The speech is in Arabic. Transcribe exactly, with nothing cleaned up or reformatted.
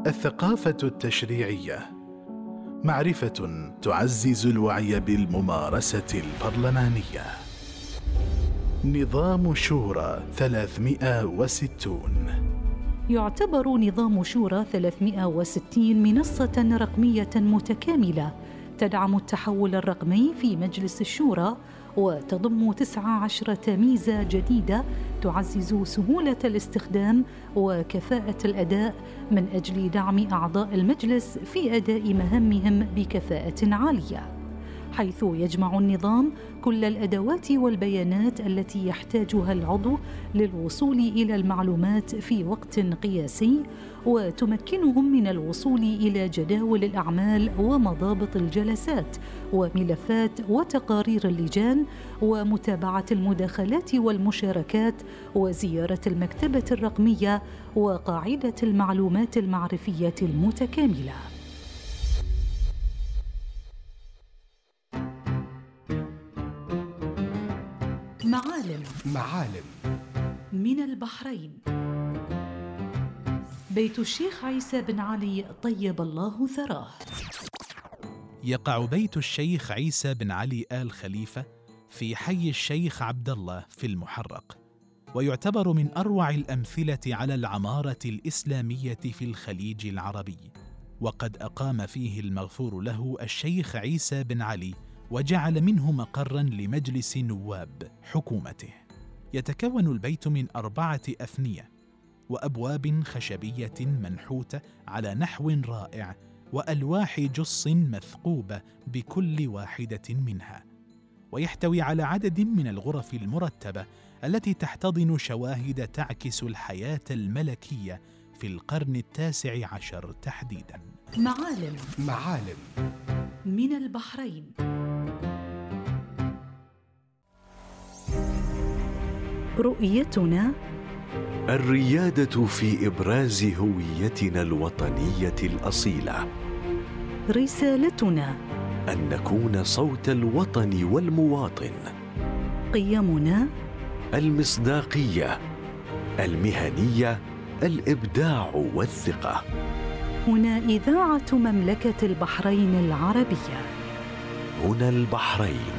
الثقافة التشريعية معرفة تعزز الوعي بالممارسة البرلمانية. نظام شورى ثلاثمائة وستون. يعتبر نظام شورى ثلاثمائة وستين منصة رقمية متكاملة تدعم التحول الرقمي في مجلس الشورى، وتضم تسعة عشرة ميزة جديدة تعزز سهولة الاستخدام وكفاءة الأداء من أجل دعم أعضاء المجلس في أداء مهامهم بكفاءة عالية، حيث يجمع النظام كل الأدوات والبيانات التي يحتاجها العضو للوصول إلى المعلومات في وقت قياسي، وتمكنهم من الوصول إلى جداول الأعمال ومضابط الجلسات وملفات وتقارير اللجان ومتابعة المداخلات والمشاركات وزيارة المكتبة الرقمية وقاعدة المعلومات المعرفية المتكاملة. معالم معالم من البحرين. بيت الشيخ عيسى بن علي طيب الله ثراه. يقع بيت الشيخ عيسى بن علي آل خليفة في حي الشيخ عبد الله في المحرق، ويعتبر من أروع الأمثلة على العمارة الإسلامية في الخليج العربي، وقد أقام فيه المغفور له الشيخ عيسى بن علي وجعل منه مقراً لمجلس نواب حكومته. يتكون البيت من أربعة أفنية وأبواب خشبية منحوتة على نحو رائع، وألواح جص مثقوبة بكل واحدة منها، ويحتوي على عدد من الغرف المرتبة التي تحتضن شواهد تعكس الحياة الملكية في القرن التاسع عشر تحديداً. معالم معالم من البحرين. رؤيتنا الريادة في إبراز هويتنا الوطنية الأصيلة. رسالتنا أن نكون صوت الوطن والمواطن. قيمنا المصداقية، المهنية، الإبداع والثقة. هنا إذاعة مملكة البحرين العربية. هنا البحرين.